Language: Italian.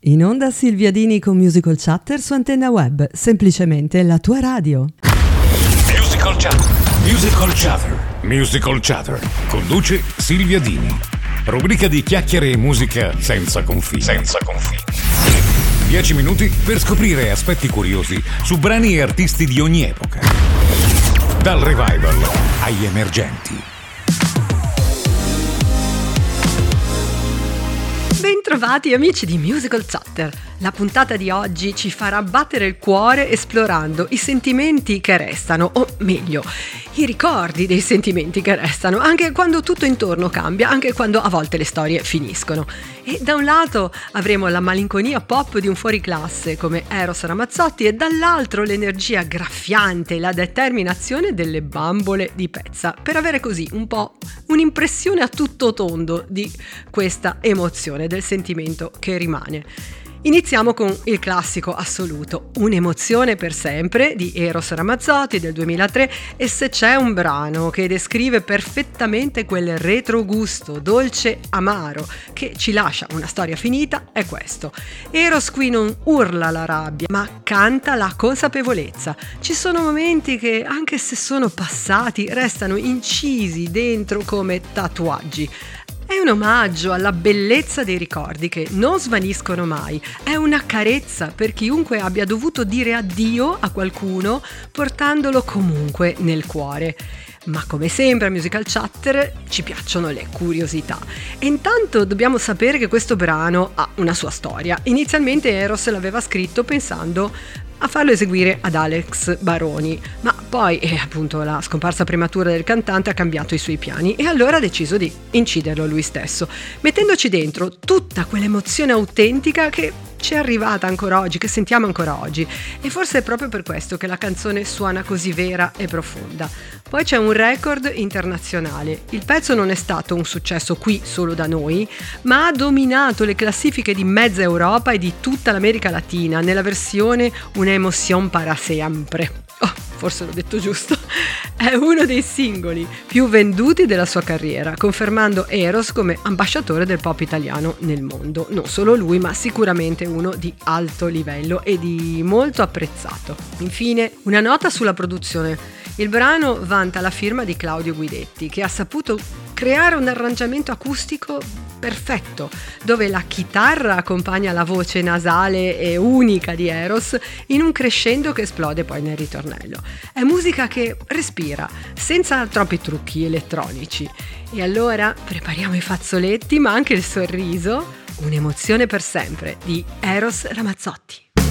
In onda Silvia Dini con Musical Chatter su Antenna Web, semplicemente la tua radio. Musical Chatter. Musical Chatter. Musical Chatter. Conduce Silvia Dini. Rubrica di chiacchiere e musica senza confini. 10 minuti per scoprire aspetti curiosi su brani e artisti di ogni epoca. Dal revival agli emergenti. Bentrovati amici di Musical Chatter. La puntata di oggi ci farà battere il cuore esplorando i sentimenti che restano, o meglio, i ricordi dei sentimenti che restano, anche quando tutto intorno cambia, anche quando a volte le storie finiscono. E da un lato avremo la malinconia pop di un fuoriclasse come Eros Ramazzotti e dall'altro l'energia graffiante e la determinazione delle bambole di Pezza, per avere così un po' un'impressione a tutto tondo di questa emozione, del sentimento che rimane. Iniziamo con il classico assoluto, Un'emozione per sempre di Eros Ramazzotti del 2003, e se c'è un brano che descrive perfettamente quel retrogusto dolce amaro che ci lascia una storia finita è questo. Eros qui non urla la rabbia, ma canta la consapevolezza. Ci sono momenti che, anche se sono passati, restano incisi dentro come tatuaggi. È un omaggio alla bellezza dei ricordi che non svaniscono mai. È una carezza per chiunque abbia dovuto dire addio a qualcuno portandolo comunque nel cuore. Ma come sempre a Musical Chatter ci piacciono le curiosità. E intanto dobbiamo sapere che questo brano ha una sua storia. Inizialmente Eros l'aveva scritto pensando a farlo eseguire ad Alex Baroni, ma poi appunto la scomparsa prematura del cantante ha cambiato i suoi piani e allora ha deciso di inciderlo lui stesso, mettendoci dentro tutta quell'emozione autentica che ci è arrivata ancora oggi, che sentiamo ancora oggi, e forse è proprio per questo che la canzone suona così vera e profonda. Poi c'è un record internazionale. Il pezzo non è stato un successo qui solo da noi, ma ha dominato le classifiche di mezza Europa e di tutta l'America Latina nella versione Un'emoción para siempre. Forse l'ho detto giusto. È uno dei singoli più venduti della sua carriera, confermando Eros come ambasciatore del pop italiano nel mondo. Non solo lui, ma sicuramente uno di alto livello e di molto apprezzato. Infine, una nota sulla produzione. Il brano vanta la firma di Claudio Guidetti, che ha saputo creare un arrangiamento acustico perfetto, dove la chitarra accompagna la voce nasale e unica di Eros in un crescendo che esplode poi nel ritornello. È musica che respira, senza troppi trucchi elettronici. E allora prepariamo i fazzoletti, ma anche il sorriso. Un'emozione per sempre di Eros Ramazzotti.